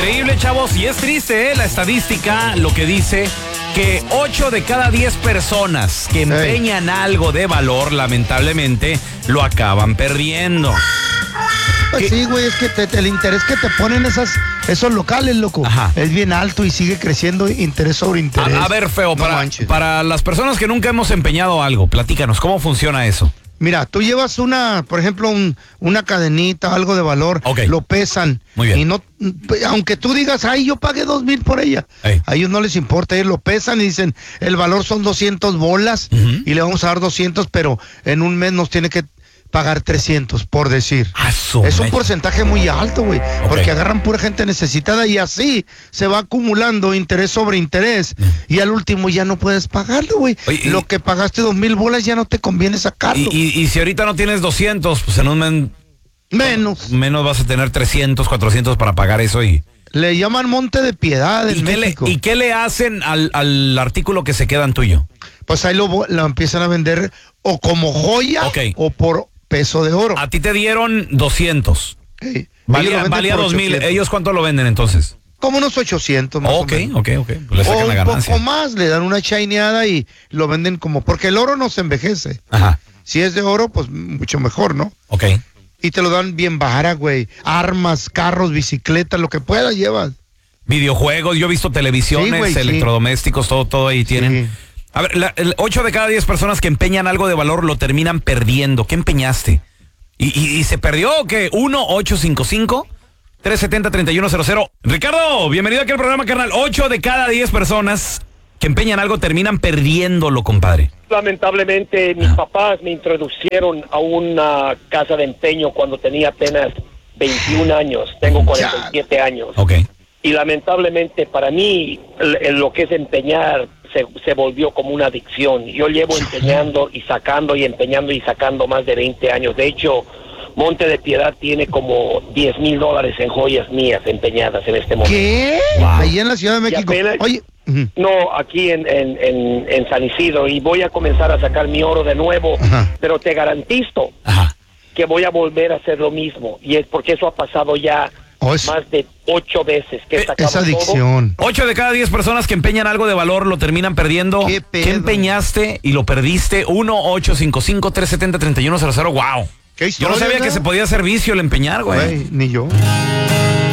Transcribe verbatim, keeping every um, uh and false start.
Increíble, chavos, y es triste, ¿eh? La estadística lo que dice que ocho de cada diez personas que empeñan hey. algo de valor, lamentablemente, lo acaban perdiendo. Pues sí, güey, es que te, te, el interés que te ponen esas, esos locales, loco, Ajá. es bien alto y sigue creciendo interés sobre interés. A, a ver, Feo, no para, para las personas que nunca hemos empeñado algo, platícanos, ¿cómo funciona eso? Mira, tú llevas una, por ejemplo, un, una cadenita, algo de valor, okay. lo pesan. Muy bien. Y no, aunque tú digas, ay, yo pagué dos mil por ella, hey. a ellos no les importa, ellos lo pesan y dicen, el valor son doscientas bolas uh-huh. y le vamos a dar doscientos, pero en un mes nos tiene que pagar trescientos, por decir. Ah, es un porcentaje muy alto, güey, okay. porque agarran pura gente necesitada y así se va acumulando interés sobre interés mm. y al último ya no puedes pagarlo, güey. Lo que pagaste dos mil bolas ya no te conviene sacarlo. Y, y, y si ahorita no tienes doscientos, pues en un mes... Menos. Menos vas a tener trescientos, cuatrocientos para pagar eso y... Le llaman Monte de Piedad en ¿Y México. Qué le, ¿Y qué le hacen al, al artículo que se queda en tuyo? Pues ahí lo, lo empiezan a vender o como joya okay. o por... peso de oro. A ti te dieron doscientos. Hey. Valía, valía dos mil. ¿Ellos cuánto lo venden entonces? Como unos ochocientos más Ok, o menos. ok, ok. Pues le sacan o la ganancia. Un poco más, le dan una chaineada y lo venden como... Porque el oro no se envejece. Ajá. Si es de oro, pues mucho mejor, ¿no? Ok. Y te lo dan bien vara, güey. Armas, carros, bicicletas, lo que puedas llevas. Videojuegos, yo he visto televisiones, sí, güey, electrodomésticos, sí. todo, todo ahí tienen... Sí. A ver, la, el ocho de cada diez personas que empeñan algo de valor lo terminan perdiendo. ¿Qué empeñaste? ¿Y, y, y se perdió o qué? uno ocho cinco cinco, tres siete cero, tres uno cero cero. Ricardo, bienvenido aquí al programa, carnal. ocho de cada diez personas que empeñan algo terminan perdiéndolo, compadre. Lamentablemente, mis ah. papás me introducieron a una casa de empeño cuando tenía apenas veintiún años. Tengo cuarenta y siete años. Ok. Y lamentablemente para mí, lo que es empeñar se, se volvió como una adicción. Yo llevo empeñando y sacando y empeñando y sacando más de veinte años. De hecho, Monte de Piedad tiene como diez mil dólares en joyas mías empeñadas en este momento. ¿Qué? Wow. Ahí en la Ciudad de México. Apenas, Oye. No, aquí en, en, en, en San Isidro. Y voy a comenzar a sacar mi oro de nuevo. Ajá. Pero te garantizo Ajá. que voy a volver a hacer lo mismo. Y es porque eso ha pasado ya... Oh, es... más de ocho veces que he sacado esa adicción. Todo. Ocho de cada diez personas que empeñan algo de valor lo terminan perdiendo. ¿Qué, ¿Qué empeñaste y lo perdiste? uno ocho cinco cinco, tres siete cero, tres uno cero cero. Wow. ¿Qué historia, yo no sabía ¿no? que se podía hacer vicio el empeñar, güey. Ni yo.